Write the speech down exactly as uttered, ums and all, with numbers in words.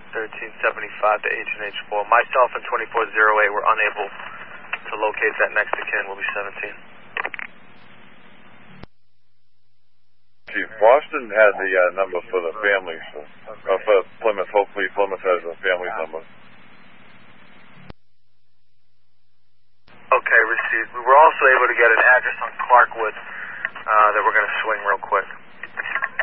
thirteen seventy-five to H and H four. Myself and twenty-four oh eight were unable to locate that next of kin. Will be seventeen. Chief, Boston had the uh, number for the families, uh, for Plymouth. Hopefully Plymouth has a family's number. Okay, received. We were also able to get an address on Clarkwood uh, that we're going to swing real quick.